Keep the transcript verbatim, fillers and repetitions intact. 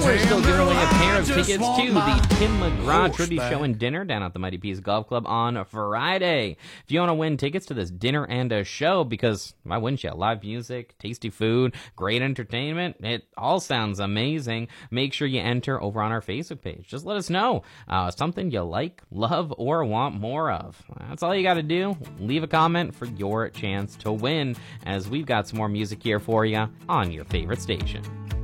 We're still giving away a pair of tickets to the Tim McGraw Tribute Show and Dinner down at the Mighty Peas Golf Club on Friday. If you want to win tickets to this dinner and a show, because why wouldn't you? Live music, tasty food, great entertainment, it all sounds amazing. Make sure you enter over on our Facebook page. Just let us know uh, something you like, love, or want more of. That's all you got to do. Leave a comment for your chance to win, as we've got some more music here for you on your favorite station.